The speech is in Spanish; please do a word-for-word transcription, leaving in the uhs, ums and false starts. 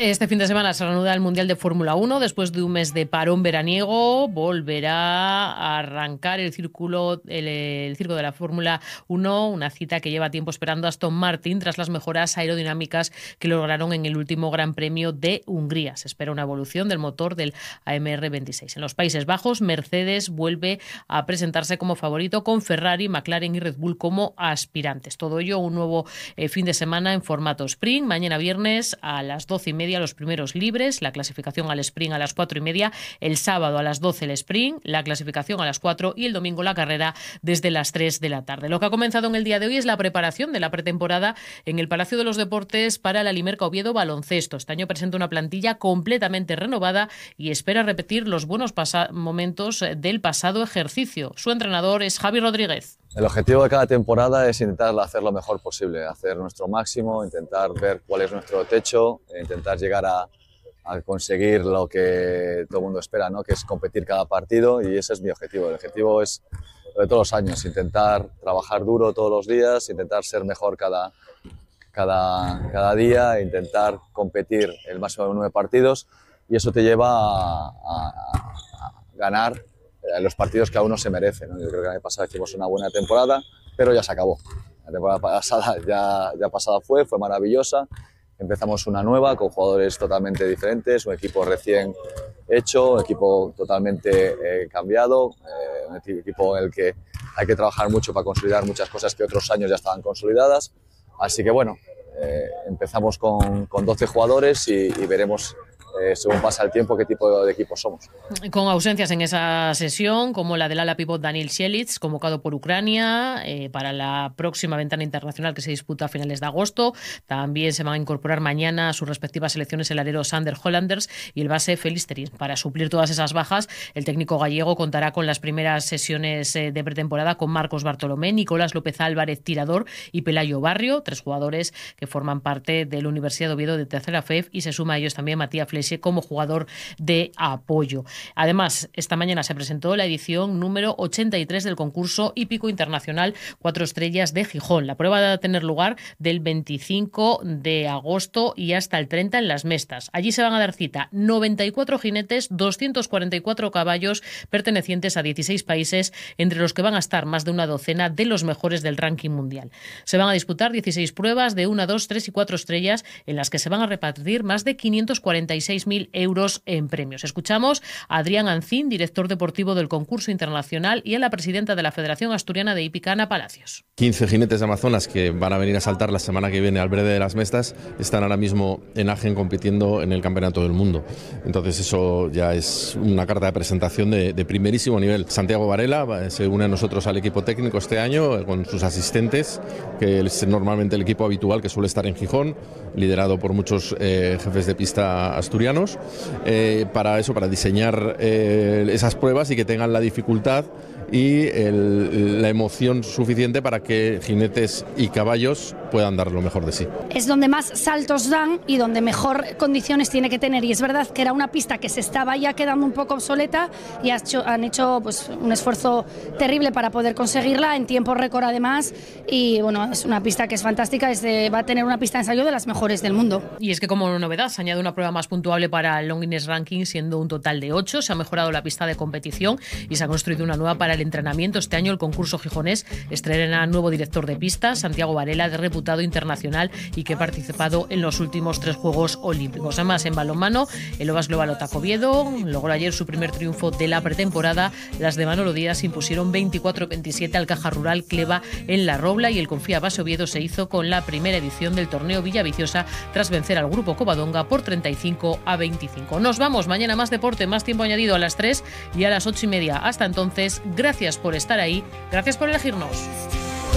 Este fin de semana se reanuda el Mundial de Fórmula uno. Después de un mes de parón veraniego, volverá a arrancar el círculo, el, el circo de la Fórmula uno, una cita que lleva tiempo esperando Aston Martin tras las mejoras aerodinámicas que lograron en el último Gran Premio de Hungría. Se espera una evolución del motor del A M R veintiséis. En los Países Bajos, Mercedes vuelve a presentarse como favorito, con Ferrari, McLaren y Red Bull como aspirantes. Todo ello un nuevo eh, fin de semana en formato sprint. Mañana viernes a las doce y media los primeros libres, la clasificación al sprint a las cuatro y media, el sábado a las doce el sprint, la clasificación a las cuatro y el domingo la carrera desde las tres de la tarde. Lo que ha comenzado en el día de hoy es la preparación de la pretemporada en el Palacio de los Deportes para la Limerca Oviedo Baloncesto. Este año presenta una plantilla completamente renovada y espera repetir los buenos momentos del pasado ejercicio. Su entrenador es Javi Rodríguez. El objetivo de cada temporada es intentar hacer lo mejor posible, hacer nuestro máximo, intentar ver cuál es nuestro techo, intentar llegar a, a conseguir lo que todo el mundo espera, ¿no? Que es competir cada partido, y ese es mi objetivo. El objetivo es de todos los años, intentar trabajar duro todos los días, intentar ser mejor cada, cada, cada día, intentar competir el máximo de nueve partidos, y eso te lleva a, a, a ganar los partidos que a uno se merece, ¿no? Yo creo que el año pasado hicimos una buena temporada, pero ya se acabó. La temporada pasada ya, ya pasada fue, fue maravillosa. Empezamos una nueva con jugadores totalmente diferentes, un equipo recién hecho, un equipo totalmente eh, cambiado, eh, un equipo en el que hay que trabajar mucho para consolidar muchas cosas que otros años ya estaban consolidadas. Así que bueno, eh, empezamos con, con doce jugadores y, y veremos Eh, según pasa el tiempo, qué tipo de equipo somos. Con ausencias en esa sesión, como la del ala pívot Daniil Selic, convocado por Ucrania eh, para la próxima ventana internacional que se disputa a finales de agosto. También se van a incorporar mañana a sus respectivas selecciones el alero Sander Hollanders y el base Félix Terín. Para suplir todas esas bajas, el técnico gallego contará con las primeras sesiones eh, de pretemporada con Marcos Bartolomé, Nicolás López Álvarez, tirador, y Pelayo Barrio, tres jugadores que forman parte de la Universidad de Oviedo de Tercera F E F, y se suma a ellos también Matías Flesch como jugador de apoyo. Además, esta mañana se presentó la edición número ochenta y tres del concurso hípico internacional Cuatro Estrellas de Gijón. La prueba va a tener lugar del veinticinco de agosto y hasta el treinta en Las Mestas. Allí se van a dar cita noventa y cuatro jinetes, doscientos cuarenta y cuatro caballos pertenecientes a dieciséis países, entre los que van a estar más de una docena de los mejores del ranking mundial. Se van a disputar dieciséis pruebas de una, dos, tres y cuatro estrellas, en las que se van a repartir más de quinientos cuarenta y seis mil euros en premios. Escuchamos a Adrián Ancín, director deportivo del concurso internacional, y a la presidenta de la Federación Asturiana de Hípica, Ana Palacios. quince jinetes de Amazonas que van a venir a saltar la semana que viene al Brede de las Mestas están ahora mismo en Agen compitiendo en el Campeonato del Mundo. Entonces eso ya es una carta de presentación de, de primerísimo nivel. Santiago Varela se une a nosotros al equipo técnico este año con sus asistentes, que es normalmente el equipo habitual que suele estar en Gijón, liderado por muchos eh, jefes de pista asturianos. Eh, para eso, para diseñar eh, esas pruebas y que tengan la dificultad y el, la emoción suficiente para que jinetes y caballos puedan dar lo mejor de sí. Es donde más saltos dan y donde mejor condiciones tiene que tener, y es verdad que era una pista que se estaba ya quedando un poco obsoleta y ha hecho, han hecho pues, un esfuerzo terrible para poder conseguirla en tiempo récord además, y bueno, es una pista que es fantástica, es de, va a tener una pista de ensayo de las mejores del mundo. Y es que como novedad se añade una prueba más puntuable para el Longines Ranking, siendo un total de ocho. Se ha mejorado la pista de competición y se ha construido una nueva para el entrenamiento. Este año el concurso gijonés estrena nuevo director de pista, Santiago Varela, de reputado internacional y que ha participado en los últimos tres Juegos Olímpicos. Además, en balonmano, el Ovas Global Otac Oviedo logró ayer su primer triunfo de la pretemporada. Las de Manolo Díaz impusieron veinticuatro veintisiete al Caja Rural Cleva en La Robla, y el Confía Base Oviedo se hizo con la primera edición del torneo Villaviciosa tras vencer al grupo Covadonga por treinta y cinco a veinticinco. Nos vamos, mañana más deporte, más tiempo añadido a las tres y a las ocho y media. Hasta entonces, gracias por estar ahí, gracias por elegirnos.